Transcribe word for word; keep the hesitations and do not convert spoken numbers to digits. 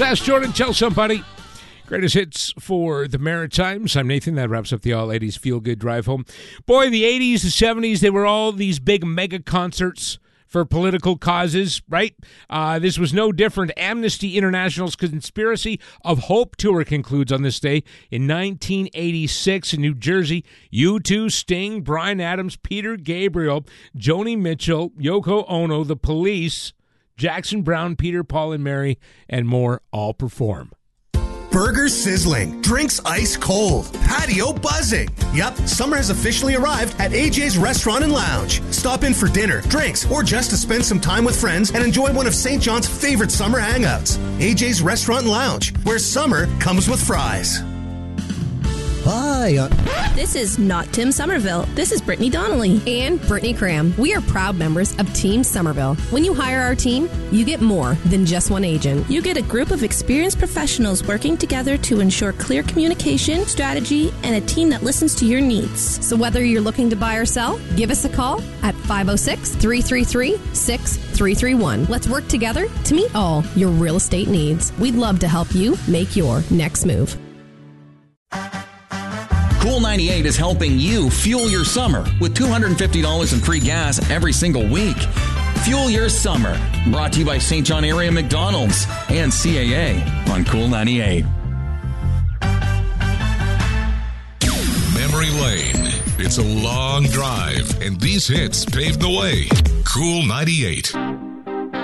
Ask Jordan, tell somebody. Greatest hits for the Maritimes. I'm Nathan. That wraps up the all eighties feel-good drive home. Boy, the eighties, the seventies, they were all these big mega concerts for political causes, right? Uh, this was no different. Amnesty International's Conspiracy of Hope tour concludes on this day in nineteen eighty-six in New Jersey. U two, Sting, Bryan Adams, Peter Gabriel, Joni Mitchell, Yoko Ono, The Police, Jackson Browne, Peter, Paul and Mary, and more all perform. Burgers sizzling, drinks ice cold, patio buzzing. Yep, summer has officially arrived at A J's Restaurant and Lounge. Stop in for dinner, drinks, or just to spend some time with friends and enjoy one of Saint John's favorite summer hangouts. A J's Restaurant and Lounge, where summer comes with fries. Hi. Uh- this is not Tim Somerville. This is Brittany Donnelly. And Brittany Cram. We are proud members of Team Somerville. When you hire our team, you get more than just one agent. You get a group of experienced professionals working together to ensure clear communication, strategy, and a team that listens to your needs. So whether you're looking to buy or sell, give us a call at five oh six, three three three, six three three one. Let's work together to meet all your real estate needs. We'd love to help you make your next move. Cool ninety-eight is helping you fuel your summer with two hundred fifty dollars in free gas every single week. Fuel your summer. Brought to you by Saint John Area McDonald's and C A A on Cool ninety-eight. Memory Lane. It's a long drive, and these hits paved the way. Cool ninety-eight.